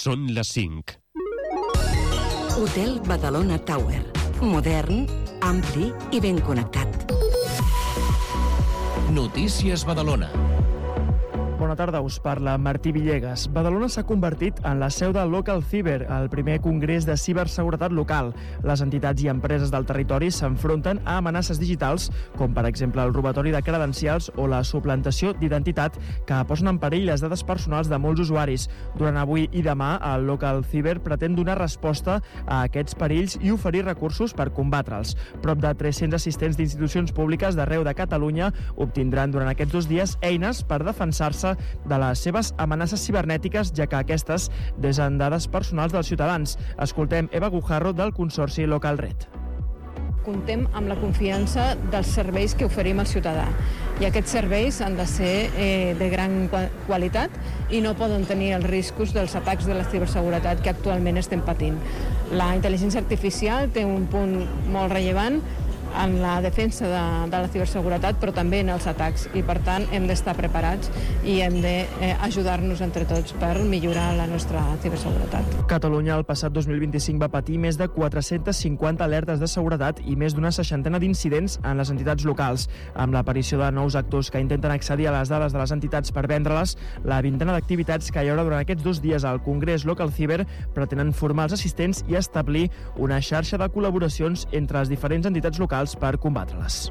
Són les 5. Hotel Badalona Tower. Modern, ampli i ben connectat. Notícies Badalona. Bona tarda, us parla Martí Villegas. Badalona s'ha convertit en la seu del Local Cyber, el primer congrés de ciberseguretat local. Les entitats i empreses del territori s'enfronten a amenaces digitals, com per exemple el robatori de credencials o la suplantació d'identitat, que posen en perill les dades personals de molts usuaris. Durant avui i demà, el Local Cyber pretén donar resposta a aquests perills i oferir recursos per combatre'ls. Prop de 300 assistents d'institucions públiques d'arreu de Catalunya obtindran durant aquests 2 dies eines per defensar-se de les seves amenaces cibernètiques, ja que aquestes desen dades personals dels ciutadans. Escoltem Eva Gujarro del Consorci Local Red. Comptem amb la confiança dels serveis que oferim al ciutadà i aquests serveis han de ser de gran qualitat i no poden tenir els riscos dels atacs de la ciberseguretat que actualment estem patint. La intel·ligència artificial té un punt molt rellevant en la defensa de la ciberseguretat, però també en els atacs, i per tant hem d'estar preparats i hem d'ajudar-nos entre tots per millorar la nostra ciberseguretat. Catalunya el passat 2025 va patir més de 450 alertes de seguretat i més d'una 60 d'incidents en les entitats locals. Amb l'aparició de nous actors que intenten accedir a les dades de les entitats per vendre-les, la vintena d'activitats que hi haurà durant aquests 2 dies al Congrés Local Cyber pretenen formar els assistents i establir una xarxa de col·laboracions entre les diferents entitats locals per combatre-les.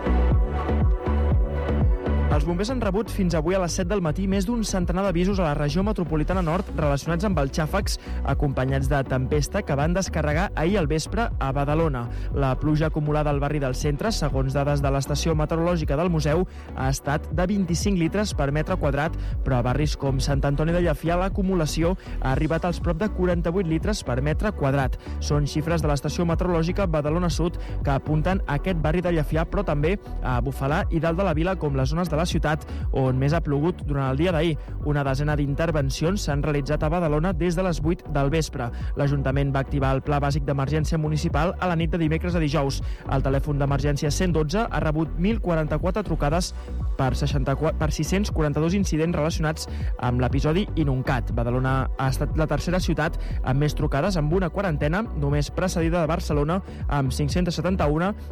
Els bombers han rebut fins avui a les 7 del matí més d'un centenar d'avisos a la regió metropolitana nord relacionats amb els xàfecs acompanyats de tempesta que van descarregar ahir al vespre a Badalona. La pluja acumulada al barri del centre, segons dades de l'estació meteorològica del museu, ha estat de 25 litres per metre quadrat, però a barris com Sant Antoni de Llefià l'acumulació ha arribat als prop de 48 litres per metre quadrat. Són xifres de l'estació meteorològica Badalona Sud que apunten a aquest barri de Llefià, però també a Bufalà i dalt de la vila, com les zones de la ciutat on més ha plogut durant el dia d'ahir. Una desena d'intervencions s'han realitzat a Badalona des de les 8 del vespre. L'Ajuntament va activar el Pla Bàsic d'Emergència Municipal a la nit de dimecres a dijous. El telèfon d'emergència 112 ha rebut 1.044 trucades per 642 incidents relacionats amb l'episodi inuncat. Badalona ha estat la tercera ciutat amb més trucades, amb una quarantena, només precedida de Barcelona, amb 571,